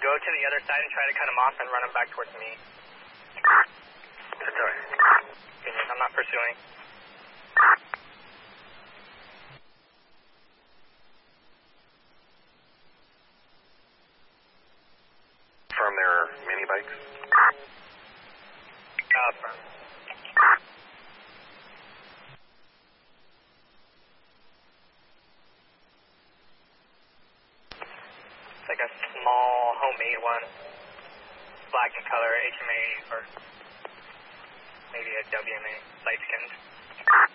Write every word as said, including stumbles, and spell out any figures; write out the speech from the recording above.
go to the other side and try to cut him off and run him back towards me. That's alright. I'm not pursuing. Firm their mini bikes? Uh, firm. It's like a small homemade one. Black in color, H M A or maybe a W M A, light skinned.